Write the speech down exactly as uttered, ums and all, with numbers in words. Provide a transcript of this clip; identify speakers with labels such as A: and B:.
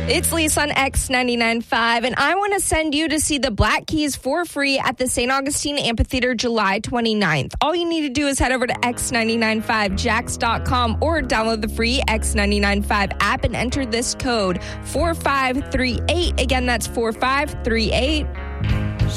A: It's Lisa on X ninety-nine point five, and I want to send you to see the Black Keys for free at the Saint Augustine Amphitheater July twenty-ninth. All you need to do is head over to X ninety-nine point five jacks dot com or download the free X ninety-nine point five app and enter this code four five three eight. Again, that's four five three eight.